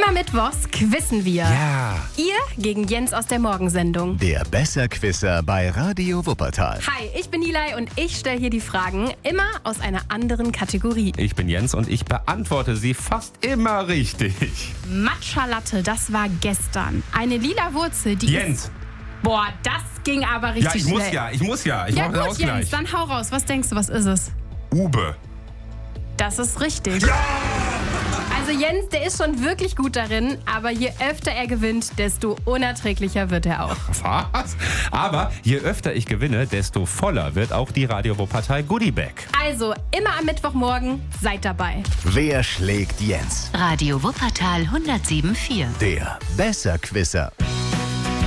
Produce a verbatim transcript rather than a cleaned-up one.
Immer mittwochs quizzen wir. Ja. Ihr gegen Jens aus der Morgensendung. Der Besserquisser bei Radio Wuppertal. Hi, ich bin Nilay und ich stelle hier die Fragen immer aus einer anderen Kategorie. Ich bin Jens und ich beantworte sie fast immer richtig. Matcha Latte, das war gestern. Eine lila Wurzel, die Jens. ist... Boah, das ging aber richtig Ja, ich schnell. muss ja, ich muss ja. Ich Ja mache den gut, Ausgleich. Jens, dann hau raus. Was denkst du, was ist es? Ube. Das ist richtig. Ja! Also Jens, der ist schon wirklich gut darin, aber je öfter er gewinnt, desto unerträglicher wird er auch. Was? Aber je öfter ich gewinne, desto voller wird auch die Radio Wuppertal Goodie Bag. Also, immer am Mittwochmorgen, seid dabei. Wer schlägt Jens? Radio Wuppertal hundertsieben Komma vier. Der Besserquisser.